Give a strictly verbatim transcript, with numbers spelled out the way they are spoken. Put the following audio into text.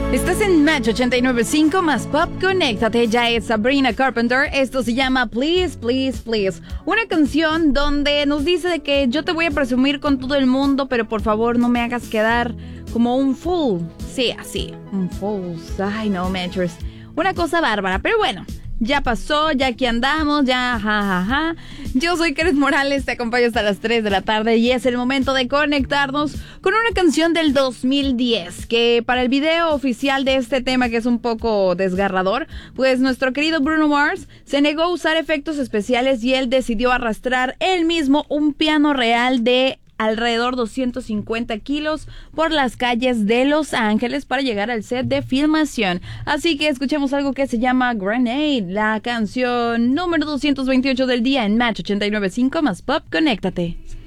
Estás en Match ochenta y nueve punto cinco más Pop, conéctate, ya es Sabrina Carpenter. Esto se llama Please, Please, Please. Una canción donde nos dice de que yo te voy a presumir con todo el mundo, pero por favor no me hagas quedar como un fool. Sí, así, un fool. Ay, no, Matchers. Una cosa bárbara, pero bueno. Ya pasó, ya aquí andamos, ya jajaja. Ja, ja. Yo soy Karen Morales, te acompaño hasta las tres de la tarde y es el momento de conectarnos con una canción del dos mil diez, que para el video oficial de este tema, que es un poco desgarrador, pues nuestro querido Bruno Mars se negó a usar efectos especiales y él decidió arrastrar él mismo un piano real de alrededor doscientos cincuenta kilos por las calles de Los Ángeles para llegar al set de filmación. Así que escuchemos algo que se llama Grenade, la canción número doscientos veintiocho del día en Match ochenta y nueve punto cinco más Pop, conéctate.